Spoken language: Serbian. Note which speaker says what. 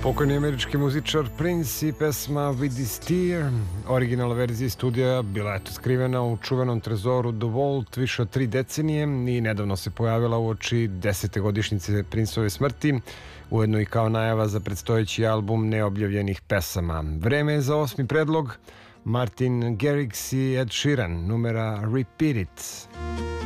Speaker 1: Pokojni američki muzičar Prince i pesma With This Tear. Originalna verzija studija bila je skrivena u čuvenom trezoru The Vault više od 3 decenije i nedavno se pojavila uoči 10. godišnjice Princeove smrti, ujedno i kao najava za predstojeći album neobjavljenih pesama. Vreme je za 8. predlog. Martin Garrix i Ed Sheeran, numera Repeat It.